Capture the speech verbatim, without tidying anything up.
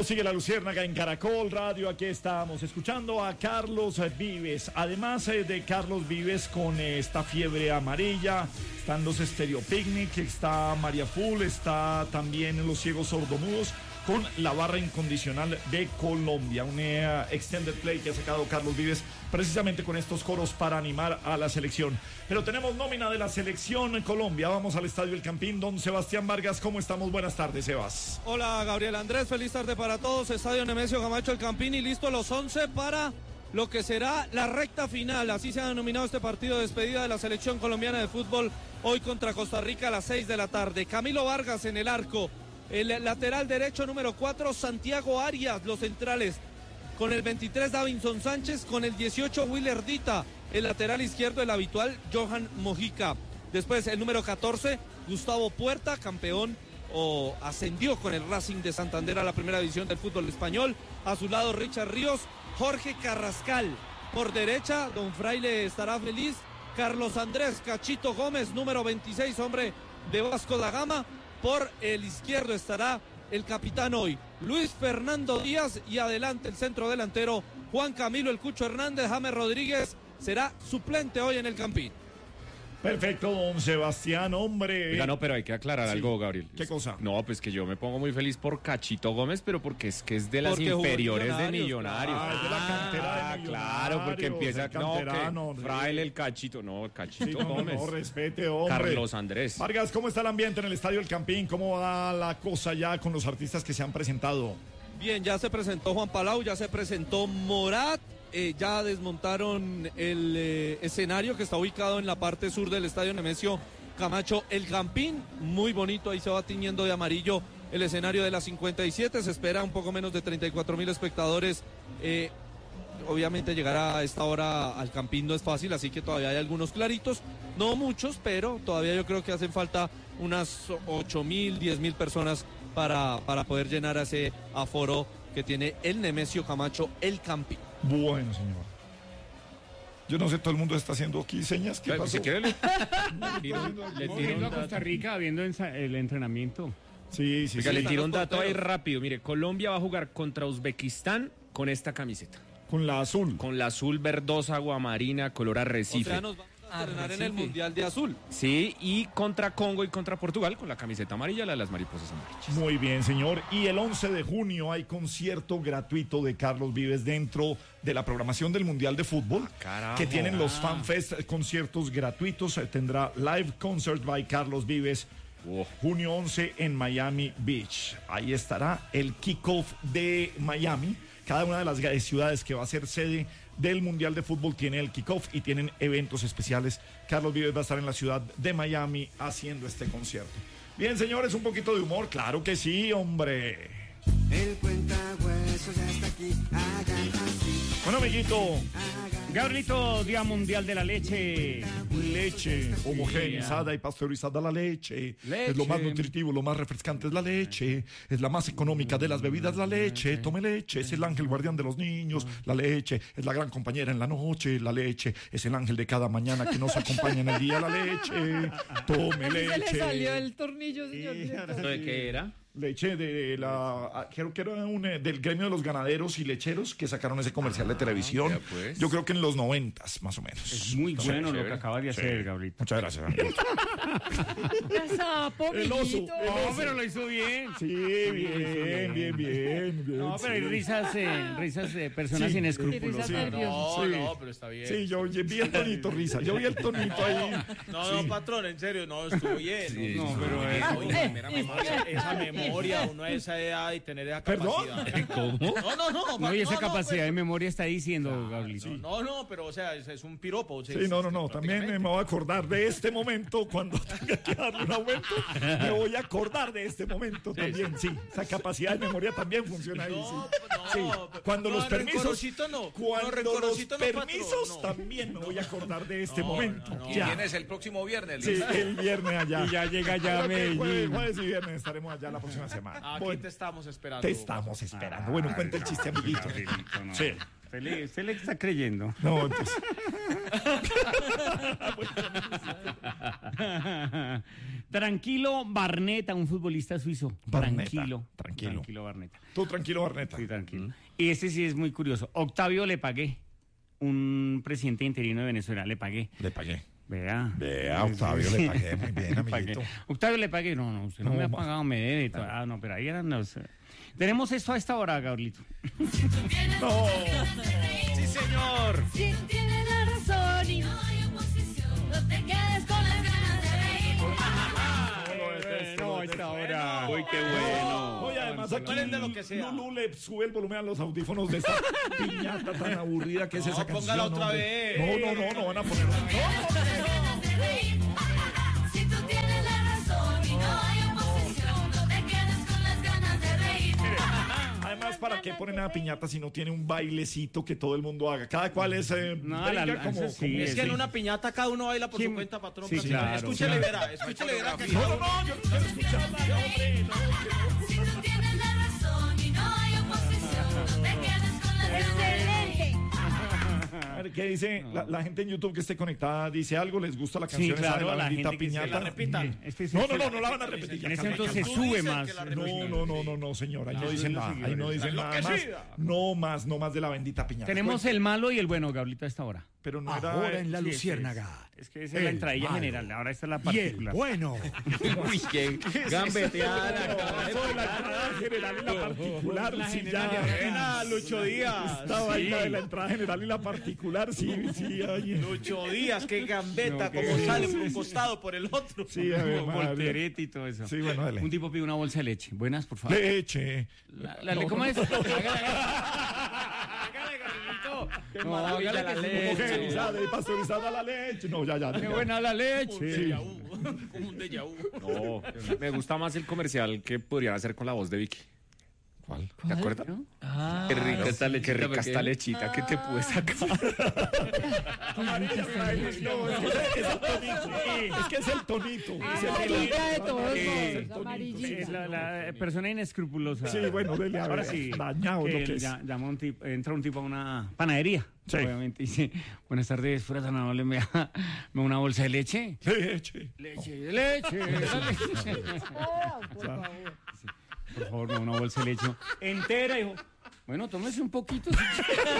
sigue La Luciérnaga en Caracol Radio. Aquí estamos escuchando a Carlos Vives. Además eh, de Carlos Vives con eh, esta fiebre amarilla, están los Stereo Picnic, está María Full, está también Los Ciegos Sordomudos con la barra incondicional de Colombia. Un eh, extended play que ha sacado Carlos Vives precisamente con estos coros para animar a la selección. Pero tenemos nómina de la selección Colombia. Vamos al Estadio El Campín. Don Sebastián Vargas, ¿cómo estamos? Buenas tardes, Sebas. Hola, Gabriel Andrés. Feliz tarde para todos. Estadio Nemesio Camacho El Campín y listo los once para lo que será la recta final. Así se ha denominado este partido de despedida de la selección colombiana de fútbol hoy contra Costa Rica a las seis de la tarde. Camilo Vargas en el arco. El lateral derecho número cuatro, Santiago Arias. Los centrales con el veintitrés, Davinson Sánchez. Con el dieciocho, Willer Dita. El lateral izquierdo, el habitual, Johan Mojica. Después el número catorce, Gustavo Puerta, campeón o ascendió con el Racing de Santander a la primera división del fútbol español. A su lado Richard Ríos, Jorge Carrascal. Por derecha, don Fraile estará feliz. Carlos Andrés Cachito Gómez, número veintiséis, hombre de Vasco da Gama. Por el izquierdo estará el capitán hoy, Luis Fernando Díaz, y adelante el centro delantero, Juan Camilo El Cucho Hernández. James Rodríguez será suplente hoy en el Campín. Perfecto, don Sebastián, hombre. Oiga, no, pero hay que aclarar sí. algo, Gabriel. ¿Qué cosa? No, pues que yo me pongo muy feliz por Cachito Gómez, pero porque es que es de las porque inferiores de Millonarios. Ah, es de la cantera de Millonarios. Claro, porque empieza no, que Fraile el Cachito, no, Cachito sí, no, Gómez. No, no, respete, hombre. Carlos Andrés. Vargas, ¿cómo está el ambiente en el Estadio El Campín? ¿Cómo va la cosa ya con los artistas que se han presentado? Bien, ya se presentó Juan Palau, ya se presentó Morat. Eh, ya desmontaron el eh, escenario que está ubicado en la parte sur del Estadio Nemesio Camacho El Campín, muy bonito, ahí se va tiñendo de amarillo el escenario de la cincuenta y siete, se espera un poco menos de treinta y cuatro mil espectadores. eh, obviamente llegar a esta hora al Campín no es fácil, así que todavía hay algunos claritos, no muchos, pero todavía yo creo que hacen falta unas ocho mil, diez mil personas para, para poder llenar ese aforo que tiene el Nemesio Camacho El Campín. Bueno, señor. Yo no sé, todo el mundo está haciendo aquí señas. ¿Qué pasó? Si quiere, le, le tiro a Costa Rica viendo el entrenamiento. Sí, sí, Oiga, sí. le tiro un dato ahí rápido. Mire, Colombia va a jugar contra Uzbekistán con esta camiseta. Con la azul. Con la azul verdosa, aguamarina, color arrecife. O sea, nos vamos a estrenar en el Mundial de Azul. Sí, y contra Congo y contra Portugal con la camiseta amarilla, la de las mariposas amarillas. Muy bien, señor. Y el once de junio hay concierto gratuito de Carlos Vives dentro de la programación del Mundial de Fútbol. Ah, que tienen los FanFest, conciertos gratuitos. Tendrá Live Concert by Carlos Vives. Oh. Junio once en Miami Beach. Ahí estará el kickoff de Miami. Cada una de las ciudades que va a ser sede del Mundial de Fútbol tiene el kickoff y tienen eventos especiales. Carlos Vives va a estar en la ciudad de Miami haciendo este concierto. Bien, señores, un poquito de humor. Claro que sí, hombre. El cuentahuesos ya está aquí. Hagan así. Bueno, amiguito. Gabrielito, Día Mundial de la Leche. Leche homogeneizada y pasteurizada, la leche. leche. Es lo más nutritivo, lo más refrescante es la leche. Es la más económica de las bebidas, la leche. Tome leche, es el ángel guardián de los niños. La leche es la gran compañera en la noche. La leche es el ángel de cada mañana que nos acompaña en el día. La leche, tome leche. Se le salió el tornillo, señor. ¿De qué era? Leche de la, creo que era un, del gremio de los ganaderos y lecheros que sacaron ese comercial ah, de televisión. Ya pues. Yo creo que en los noventas, más o menos. Es muy Entonces, bueno chévere. Lo que acabas de hacer, sí. Gabrielito. Muchas gracias. el oso. No, pero lo hizo bien. Sí, bien, bien, bien, bien. No, pero hay risas, eh, risas de personas sí, sin escrúpulos. Sí, no, sí. no, pero está bien. Sí, yo vi el tonito risa. Yo vi el tonito ahí. No, sí. no, patrón, en serio, no, estuvo bien. Sí, no, no, pero es, es, oye, mera memoria, esa memoria, uno a esa edad y tener esa capacidad. ¿Perdón? ¿Cómo? No, no, no. No, y esa no, capacidad no, de memoria está diciendo, no, Gabrielito. No, no, pero o sea, es, es un piropo. Sí, sí, no, no, no. También me voy a acordar de este momento cuando tenga que darle un aumento. Me voy a acordar de este momento sí, también, sí. Esa capacidad de memoria también funciona ahí, no, sí. No, sí. Cuando no, los permisos, no. cuando no, los no, permisos no. también me voy a acordar de este no, momento. No, no. Ya. ¿Vienes el próximo viernes? Sí, el viernes allá. Y ya llega ya a Medellín. Jueves, jueves y viernes estaremos allá la próxima. próxima semana. Aquí Bueno, te estamos esperando. te estamos esperando. Bueno, cuenta el chiste, amiguito. Gabrielito, no. Sí. Usted le, usted le está creyendo. No, entonces. Tranquilo Barneta, un futbolista suizo. Barneta, Tranquilo. tranquilo. Tranquilo Barneta. Tú tranquilo, Barneta. Sí, tranquilo. Y este sí es muy curioso. Octavio Le Pagué, un presidente interino de Venezuela, Le Pagué. Le pagué. Vea. Vea, Octavio, le pagué muy bien, Le pagué. amiguito. Octavio Le Pagué, no, no, usted no, No, me ha ma- pagado, me debe. y todo. Ah, no, pero ahí eran los... eh. Tenemos esto a esta hora, Gabrielito. No. Sí, señor. Si tienes la razón y no hay oposición, no te quedes con las ganas de reír. No, a esta hora. Uy, qué bueno. Oye, además aquí Hablen de lo que sea. Lulú le sube el volumen a los audífonos de esa piñata tan aburrida que es No, esa canción. póngala otra hombre. vez. No, no, no, no van a poner. No. Ganas de reír. Si tú tienes la razón y no hay oposición, no te quedes con las ganas de reír. Además, ¿para qué ponen a piñata si no tiene un bailecito que todo el mundo haga? Cada cual es eh, No, brinca la- como, eso sí, como- Es que sí. en una piñata cada uno baila por ¿Quién? su cuenta, patrón. Sí, patrón. claro, Escúchele, sí. verá, escúchele, verá. que No, cada no, uno- no, yo no quiero escucharla, no, hombre. no, Si tú tienes la razón y no hay oposición, no te quedes con las ganas de reír. A ver, ¿qué dice la, la gente en YouTube que esté conectada? ¿Dice algo? ¿Les gusta la Sí, canción esa de claro, la la bendita gente que se piñata? la repitan. Este es- No, no, no, no la van a repetir. En ese Calma, entonces calma. sube dicen más. que la No, no, no, no, no, señor. Ahí no, No, dicen no, nada. no, Ahí no no, dicen nada más. enloquecida. No más, no más de la bendita piñata. Tenemos el malo y el bueno, Gabrielito, a esta hora. Pero no era. Ahora en la Sí, Luciérnaga. Es que esa es la El entradilla malo. general, ahora esta es la Y el particular. bueno. Uy, qué gambeteada. Eso de la entrada general y la particular. La Sí, general. ya. Buena, Lucho Díaz. Estaba ahí la de la entrada general y la particular. Sí, sí, oye. Lucho Díaz, qué gambeta, No, qué como bien. sale por un costado, por el otro. Sí, a ver, madre. Voltereta y todo eso. Sí, bueno, dale. Un tipo pide una bolsa de leche. Buenas, por favor. Leche. La, la, ¿Cómo es? Hágale, Gabrielito. No, hágale la leche. Homogeneizada y pasteurizada la leche. No, ya, ya. Qué ya. buena la leche. Sí. Como un déjà vu. No, me gusta más el comercial que podrían hacer con la voz de Vicky. ¿Cuál? ¿Te acuerdas? qué rica esta lechita, qué rica esta lechita que te pude sacar. No, es que es el tonito. Es que es el tonito. Es el Amarilla de tonito. todos Es el modos, tonito. amarillita. Es la, la persona inescrupulosa. Sí, bueno, dele a ver. Ahora sí. Dañado que lo que es. ya- llama un tipo, entra un tipo a una panadería. Sí. Obviamente dice, buenas tardes, fuera tan amable, me da, me da una bolsa de leche. Leche. Leche, leche, la leche. Por favor. Por favor, me da una bolsa de leche entera, hijo. Bueno, tómese un poquito.